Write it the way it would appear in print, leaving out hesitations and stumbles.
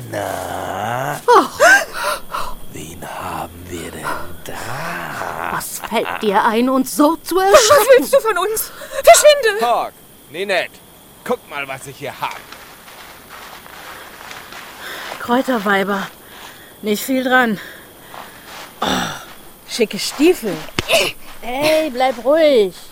Na, wen haben wir denn da? Was fällt dir ein, uns so zu Was erschrecken? willst du von uns? Verschwinde! Hawk, Ninette, guck mal, was ich hier hab. Kräuterweiber. Nicht viel dran. Oh, schicke Stiefel. Hey, bleib ruhig.